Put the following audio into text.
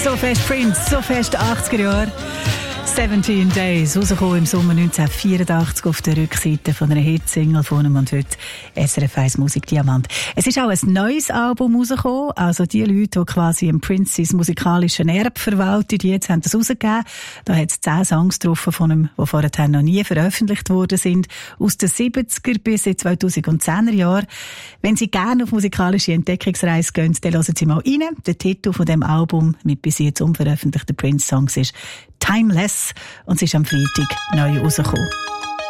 So fest Prince, so fest 80er Jahre. 17 Days, rausgekommen im Sommer 1984 auf der Rückseite von einer Hitsingle von ihm und heute SRF 1 Musik Diamant. Es ist auch ein neues Album rausgekommen, also die Leute, die quasi im Prince sein musikalischen Erbe verwalten, die jetzt haben das rausgegeben. Da hat es 10 Songs drauf von ihm, die vorher noch nie veröffentlicht worden sind, aus den 70er bis in 2010er Jahren. Wenn Sie gerne auf musikalische Entdeckungsreise gehen, dann hören Sie mal rein. Der Titel von dem Album mit bis jetzt unveröffentlichten Prince-Songs ist Timeless und es ist am Freitag neu rausgekommen.